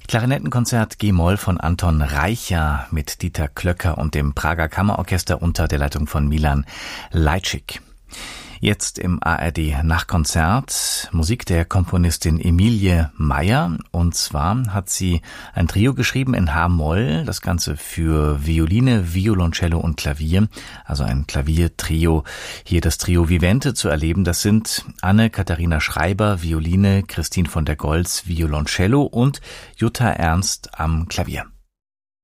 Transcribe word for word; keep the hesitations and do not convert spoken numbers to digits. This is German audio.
Klarinettenkonzert G-Moll von Anton Reicha mit Dieter Klöcker und dem Prager Kammerorchester unter der Leitung von Milan Lajcik. Jetzt im A R D Nachkonzert Musik der Komponistin Emilie Meyer. Und zwar hat sie ein Trio geschrieben in H-Moll, das Ganze für Violine, Violoncello und Klavier, also ein Klaviertrio. Hier das Trio Vivente zu erleben, das sind Anne-Katharina Schreiber, Violine, Christine von der Goltz, Violoncello und Jutta Ernst am Klavier.